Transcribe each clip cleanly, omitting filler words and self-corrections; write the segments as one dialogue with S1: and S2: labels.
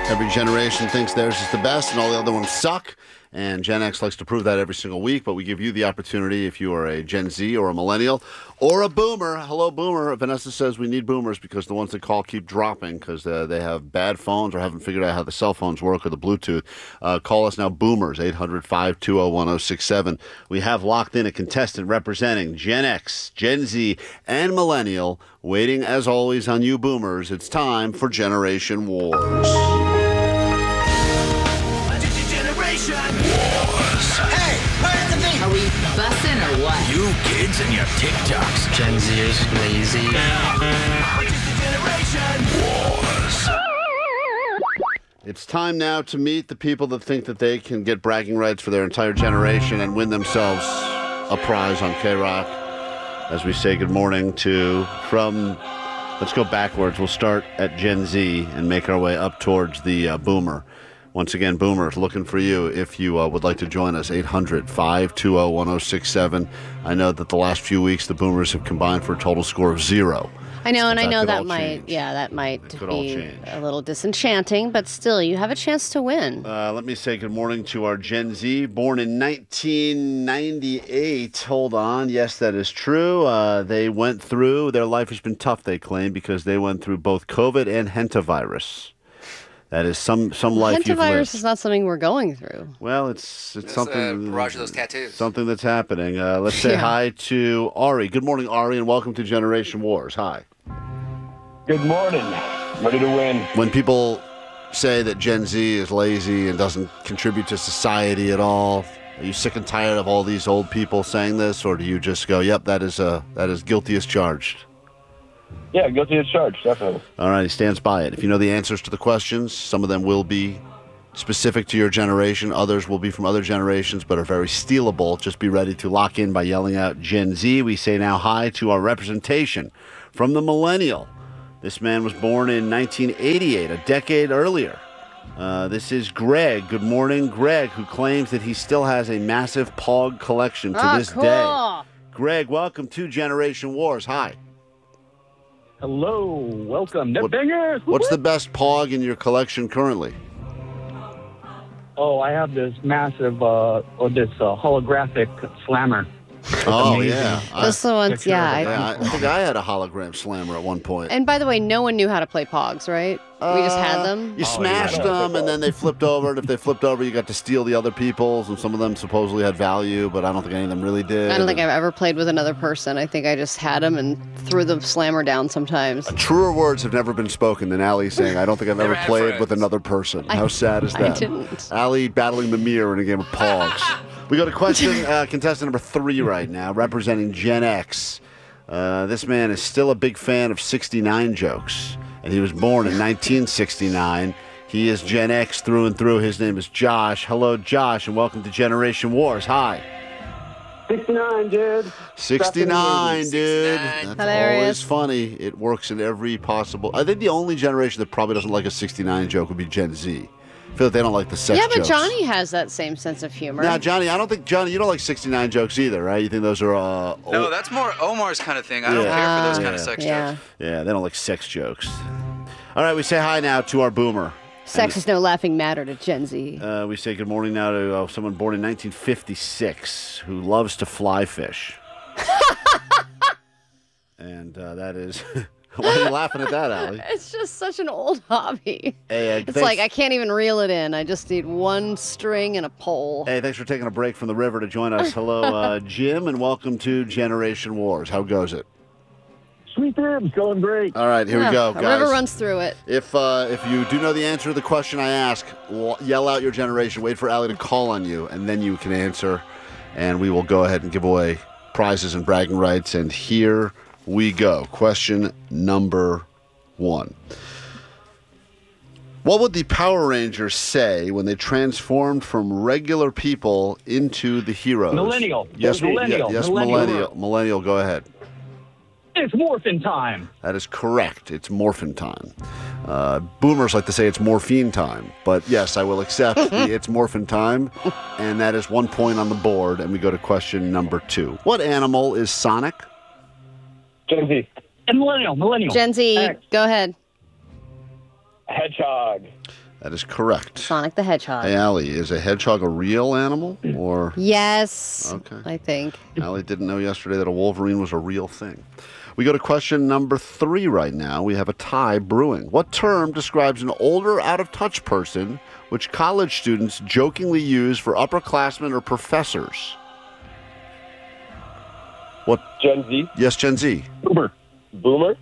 S1: Every generation thinks theirs is the best and all the other ones suck. And Gen X likes to prove that every single week. But we give you the opportunity if you are a Gen Z or a millennial or a boomer. Hello, boomer. Vanessa says we need boomers because the ones that call keep dropping because they have bad phones or haven't figured out how the cell phones work or the Bluetooth. Call us now, boomers, 800-520-1067. We have locked in a contestant representing Gen X, Gen Z, and millennial. Waiting, as always, on you boomers. It's time for Generation Wars.
S2: Hey, where's the beat?
S3: Are we bussin' or what?
S4: You kids and your TikToks.
S5: Gen Z is lazy.
S1: It's time now to meet the people that think that they can get bragging rights for their entire generation and win themselves a prize on K-Rock. As we say good morning let's go backwards. We'll start at Gen Z and make our way up towards the boomer. Once again, boomers, looking for you if you would like to join us, 800-520-1067. I know that the last few weeks the boomers have combined for a total score of 0.
S6: I know, and I know
S1: that
S6: might be a little
S1: change.
S6: disenchanting, but still, you have a chance to win.
S1: Let me say good morning to our Gen Z, born in 1998. Hold on. Yes, that is true. They went through, their life has been tough, they claim, because they went through both COVID and hantavirus. That is some life you've lived.
S6: Hantavirus is not something we're going through.
S1: Well, it's something.
S4: Barrage of those tattoos.
S1: Something that's happening. Let's say hi to Ari. Good morning, Ari, and welcome to Generation Wars. Hi.
S7: Good morning. Ready to win.
S1: When people say that Gen Z is lazy and doesn't contribute to society at all, are you sick and tired of all these old people saying this, or do you just go, "Yep, that is guilty as charged"?
S7: Yeah, guilty as charged, definitely.
S1: All right, he stands by it. If you know the answers to the questions, some of them will be specific to your generation. Others will be from other generations, but are very stealable. Just be ready to lock in by yelling out Gen Z. We say now hi to our representation from the millennial. This man was born in 1988, a decade earlier. This is Greg. Good morning, Greg, who claims that he still has a massive Pog collection to this day. Greg, welcome to Generation Wars. Hi.
S7: Hello, welcome. Netbangers!
S1: What's the best Pog in your collection currently?
S7: Oh, I have this massive, holographic slammer.
S1: Oh,
S7: amazing.
S1: yeah.
S6: Those are the ones,
S1: I think I had a hologram slammer at one point.
S6: And by the way, no one knew how to play Pogs, right? We just had them.
S1: You smashed them, and then they flipped over. And if they flipped over, you got to steal the other people's. And some of them supposedly had value, but I don't think any of them really did.
S6: I don't think I've ever played with another person. I think I just had them and threw the slammer down sometimes.
S1: Truer words have never been spoken than Allie saying, "I don't think I've ever
S4: Never
S1: played
S4: friends.
S1: with another person." How sad is that?
S6: I didn't.
S1: Allie battling the mirror in a game of Pogs. We go to question contestant number 3 right now, representing Gen X. This man is still a big fan of 69 jokes, and he was born in 1969. He is Gen X through and through. His name is Josh. Hello, Josh, and welcome to Generation Wars. Hi.
S7: 69, dude.
S1: 69, dude. That's
S6: Hilarious.
S1: always funny. It works in every possible... I think the only generation that probably doesn't like a 69 joke would be Gen Z. I feel like they don't like the sex
S6: Yeah, but
S1: jokes.
S6: Johnny has that same sense of humor.
S1: Now, Johnny, I don't think... Johnny, you don't like 69 jokes either, right? You think those are...
S4: No, that's more Omar's kind of thing. I don't care for those kind of sex jokes.
S1: Yeah, they don't like sex jokes. All right, we say hi now to our boomer.
S6: Sex is no laughing matter to Gen Z.
S1: We say good morning now to someone born in 1956 who loves to fly fish. And that is... Why are you laughing at that, Allie?
S6: It's just such an old hobby.
S1: Hey,
S6: It's like I can't even reel it in. I just need one string and a pole.
S1: Hey, thanks for taking a break from the river to join us. Hello, Jim, and welcome to Generation Wars. How goes it?
S7: Sweet ribs, going great.
S1: All right, here we go,
S6: A
S1: guys.
S6: river runs through it.
S1: If you do know the answer to the question I ask, yell out your generation. Wait for Allie to call on you, and then you can answer, and we will go ahead and give away prizes and bragging rights. And here we go. Question number 1. What would the Power Rangers say when they transformed from regular people into the heroes?
S7: Millennial.
S1: Yes,
S7: Millennial.
S1: Yes,
S7: Millennial.
S1: Millennial, go ahead.
S7: It's morphin' time.
S1: That is correct. It's morphin' time. Boomers like to say it's morphine time. But yes, I will accept the it's morphin' time. And that is 1 point on the board. And we go to question number 2. What animal is Sonic?
S7: Gen Z. And millennial.
S6: Gen Z,
S7: X.
S6: go ahead.
S7: Hedgehog.
S1: That is correct.
S6: Sonic the Hedgehog.
S1: Hey, Allie, is a hedgehog a real animal or?
S6: Yes.
S1: Okay.
S6: I think.
S1: Allie didn't know yesterday that a wolverine was a real thing. We go to question number 3 right now. We have a tie brewing. What term describes an older, out-of-touch person which college students jokingly use for upperclassmen or professors? What?
S7: Gen Z.
S1: Yes, Gen Z.
S7: Boomer. Boomer?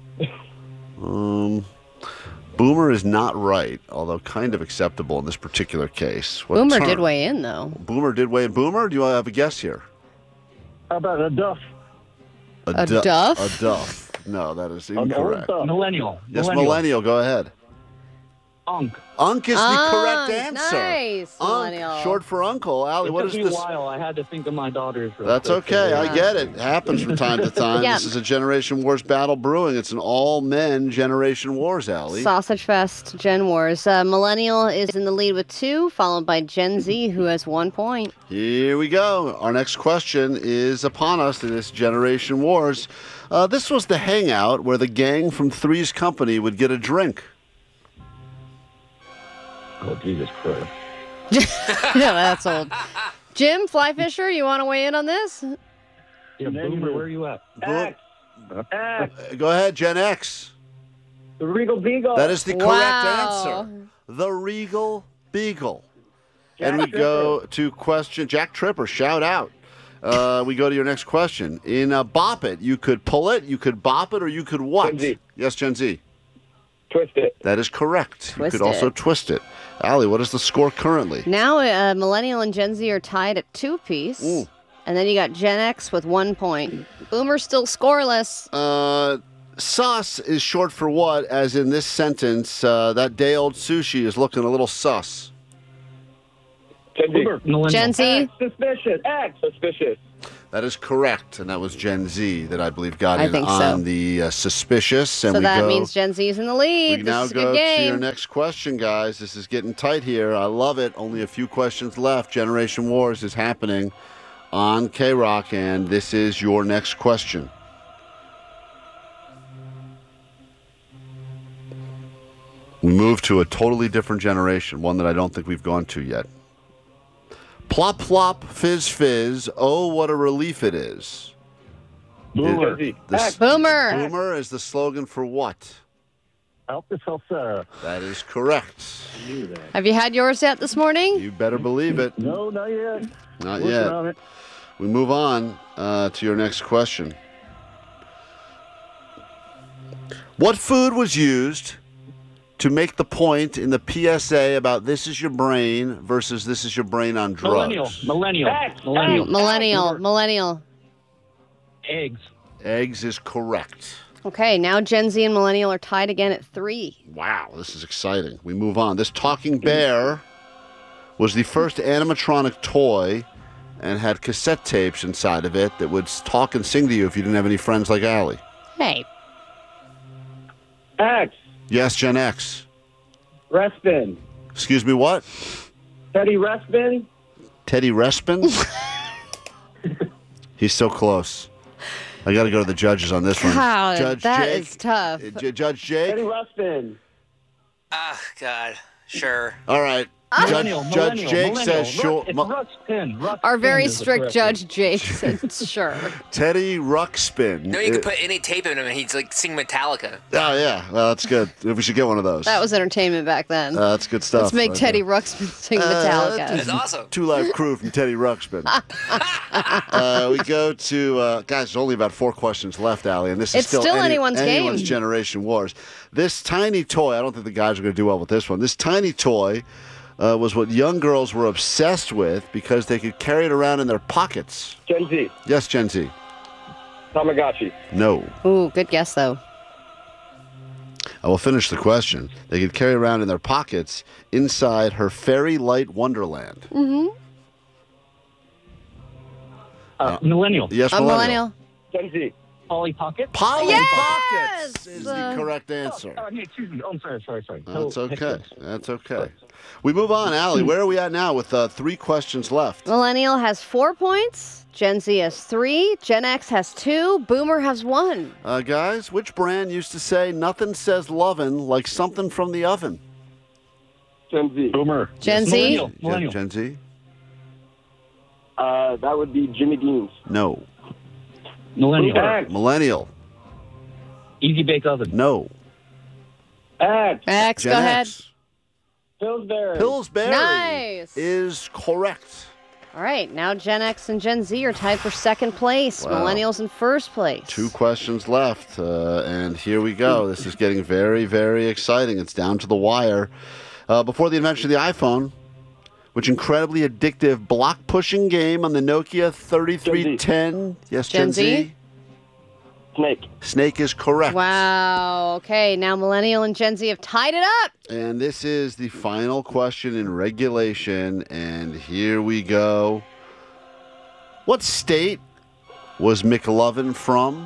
S1: Boomer is not right, although kind of acceptable in this particular case. What
S6: Boomer
S1: term?
S6: did weigh in, though.
S1: Boomer did weigh in. Boomer, do you have a guess here?
S7: How about a duff?
S6: A duff?
S1: A duff. No, that is
S7: An old
S1: incorrect.
S7: duff.
S3: Millennial.
S1: Yes, millennial. Go ahead.
S3: Unk.
S1: Unk is the correct answer.
S6: Nice. Millennial.
S1: Unk, short for uncle. Allie,
S3: It
S1: what
S3: took
S1: is
S3: me
S1: this?
S3: a while. I had to think of my daughters. real
S1: That's
S3: quick.
S1: okay. I get it. It happens from time to time.
S6: Yeah.
S1: This is a Generation Wars battle brewing. It's an all-men Generation Wars, Allie.
S6: Sausage Fest, Gen Wars. Millennial is in the lead with 2, followed by Gen Z, who has 1 point.
S1: Here we go. Our next question is upon us in this Generation Wars. This was the hangout where the gang from Three's Company would get a drink.
S7: Oh, Jesus Christ.
S6: Yeah, that's old. Jim, Fly Fisher, you want to weigh in on this?
S3: Yeah, Boomer, where are you at?
S7: X. X.
S1: Go ahead, Gen X.
S7: The Regal Beagle.
S1: That is the correct
S6: Wow.
S1: answer. The Regal Beagle.
S7: Jack
S1: And we
S7: Tripper.
S1: go to question. Jack Tripper, shout out. We go to your next question. In Bop It, you could pull it, you could bop it, or you could what?
S7: Gen Z.
S1: Yes, Gen Z.
S7: Twist it.
S1: That is correct.
S6: Twist
S1: you could also
S6: it.
S1: twist it. Allie, what is the score currently?
S6: Now, Millennial and Gen Z are tied at 2 apiece.
S1: Ooh.
S6: And then you got Gen X with 1 point. Boomer's still scoreless.
S1: Sus is short for what? As in this sentence, that day-old sushi is looking a little sus.
S7: Gen Z.
S3: Boomer. Millennial.
S6: Gen Z?
S7: X. Suspicious. X. Suspicious.
S1: That is correct, and that was Gen Z that I believe got
S6: I
S1: in
S6: think
S1: on
S6: so.
S1: the suspicious. And
S6: So
S1: we
S6: that
S1: go,
S6: means Gen Z is in the lead.
S1: we
S6: This
S1: now
S6: is a
S1: go
S6: good
S1: to your
S6: game.
S1: next question, guys. This is getting tight here. I love it. Only a few questions left. Generation Wars is happening on K-Rock, and this is your next question. We move to a totally different generation, one that I don't think we've gone to yet. Plop, plop, fizz, fizz. Oh, what a relief it is.
S7: Gen Z.
S1: This-
S7: X.
S6: Boomer.
S1: Boomer is the slogan for what?
S7: Help yourself, sir.
S1: That is correct.
S6: Have you had yours yet this morning?
S1: You better believe it.
S7: No, not yet.
S1: Not
S7: Working
S1: yet.
S7: on it.
S1: We move on to your next question. What food was used to make the point in the PSA about this is your brain versus this is your brain on drugs?
S3: Millennial. Millennial.
S7: X.
S3: Millennial.
S6: Millennial. Millennial.
S3: Eggs.
S1: Eggs is correct.
S6: Okay, now Gen Z and Millennial are tied again at 3.
S1: Wow, this is exciting. We move on. This talking bear was the first animatronic toy and had cassette tapes inside of it that would talk and sing to you if you didn't have any friends like Allie.
S6: Hey.
S7: X.
S1: Yes, Gen X.
S7: Respin.
S1: Excuse me, what?
S7: Teddy Respin.
S1: Teddy Respin? He's so close. I got to go to the judges on this one.
S6: Wow,
S1: Judge
S6: that
S1: Jake.
S6: is tough.
S1: Judge Jake.
S7: Teddy Respin.
S2: Ah, God. Sure.
S1: All right.
S3: Millennial.
S1: Judge
S3: Millennial.
S1: Jake
S3: Millennial.
S1: says short.
S3: It's Ruxpin. Ruxpin
S6: Our very
S3: is the
S6: strict
S3: correct
S6: Judge Jake said sure.
S1: Teddy Ruxpin.
S2: No, you can put any tape in him and he's like sing Metallica.
S1: Oh yeah, well that's good. We should get one of those.
S6: That was entertainment back then.
S1: That's good stuff.
S6: Let's make
S1: Okay.
S6: Teddy Ruxpin sing Metallica.
S2: That's awesome.
S1: Two Live Crew from Teddy Ruxpin. We go to guys. There's only about 4 questions left, Allie, and this is
S6: It's still anyone's game.
S1: Generation Wars. This tiny toy. I don't think the guys are going to do well with this one. This tiny toy was what young girls were obsessed with because they could carry it around in their pockets.
S7: Gen Z.
S1: Yes, Gen Z.
S7: Tamagotchi.
S1: No.
S6: Ooh, good guess though.
S1: I will finish the question. They could carry around in their pockets inside her fairy light wonderland.
S3: Millennial.
S1: Yes,
S6: A millennial.
S7: Gen Z.
S3: Polly Pocket.
S1: Polly
S6: Yes!
S1: Pockets is the correct answer.
S3: Oh, hey, excuse me. Oh, I'm sorry.
S1: That's
S3: Oh,
S1: okay. That's okay. We move on, Allie. Where are we at now with 3 questions left?
S6: Millennial has 4 points. Gen Z has 3. Gen X has 2. Boomer has 1.
S1: Guys, which brand used to say nothing says lovin' like something from the oven?
S7: Gen Z.
S3: Boomer.
S6: Gen Z?
S3: Millennial. Millennial.
S1: Gen Z?
S7: That would be Jimmy Dean's.
S1: No.
S3: Millennial.
S7: X.
S1: Millennial?
S3: Easy bake oven.
S1: No.
S7: X.
S6: X,
S1: Gen
S6: go ahead.
S1: X?
S7: Pillsbury.
S1: Pillsbury
S6: Nice.
S1: is correct.
S6: All right, now Gen X and Gen Z are tied for second place.
S1: Wow.
S6: Millennials in first place.
S1: 2 questions left, and here we go. This is getting very, very exciting. It's down to the wire. Before the invention of the iPhone, which incredibly addictive block-pushing game on the Nokia 3310? Yes, Gen Z?
S7: Snake.
S1: Snake is correct.
S6: Wow. Okay, now Millennial and Gen Z have tied it up.
S1: And this is the final question in regulation, and here we go. What state was McLovin from?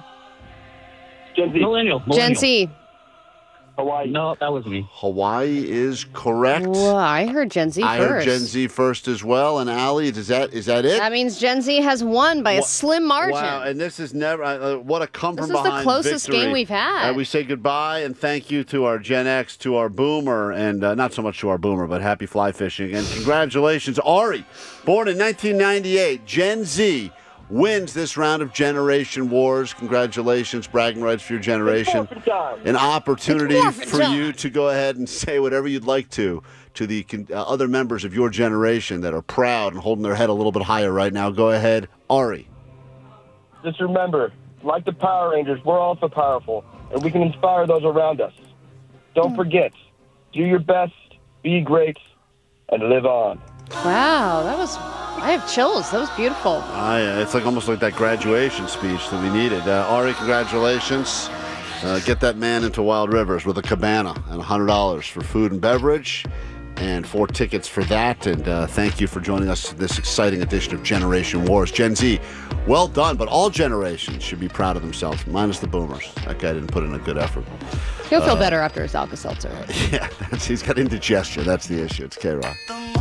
S7: Gen Z.
S3: Millennial.
S6: Gen Z.
S7: Hawaii.
S3: No, that was me.
S1: Hawaii is correct.
S6: Whoa, I heard Gen Z
S1: I
S6: first.
S1: heard Gen Z first as well. And Allie, is that it?
S6: That means Gen Z has won by a slim margin.
S1: Wow, and this is never what a come
S6: This
S1: from
S6: is the
S1: behind
S6: closest
S1: victory.
S6: game we've had.
S1: We say goodbye and thank you to our Gen X, to our Boomer, and not so much to our Boomer, but happy fly fishing and congratulations, Ari, born in 1998, Gen Z. Wins this round of Generation Wars. Congratulations, bragging rights for your generation.
S7: Morphin' time.
S1: An opportunity
S6: It's morphin'
S1: for
S6: time.
S1: you to go ahead and say whatever you'd like to the other members of your generation that are proud and holding their head a little bit higher right now. Go ahead, Ari.
S7: Just remember, like the Power Rangers, we're also powerful, and we can inspire those around us. Don't forget, do your best, be great, and live on.
S6: Wow, I have chills. That was beautiful.
S1: It's like almost like that graduation speech that we needed. Ari, congratulations. Get that man into Wild Rivers with a cabana and $100 for food and beverage and 4 tickets for that. And thank you for joining us in this exciting edition of Generation Wars. Gen Z, well done, but all generations should be proud of themselves, minus the boomers. That guy didn't put in a good effort.
S6: He'll feel better after his Alka-Seltzer.
S1: Yeah, he's got indigestion. That's the issue. It's K-Rock.